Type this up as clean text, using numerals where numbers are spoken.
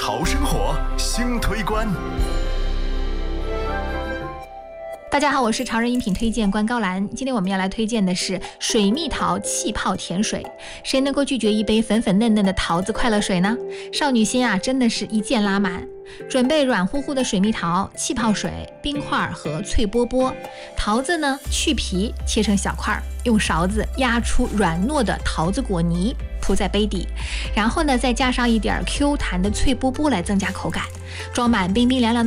潮生活新推关。 大家好，我是潮人饮品推荐官高兰。今天我们要来推荐的是水蜜桃气泡甜水。谁能够拒绝一杯粉粉嫩嫩的桃子快乐水呢？少女心啊，真的是一键拉满。准备软乎乎的水蜜桃、气泡水、冰块和脆波波。桃子呢，去皮切成小块，用勺子压出软糯的桃子果泥，铺在杯底，然后呢，再加上一点 Q 弹的脆波波来增加口感。装满冰冰凉凉的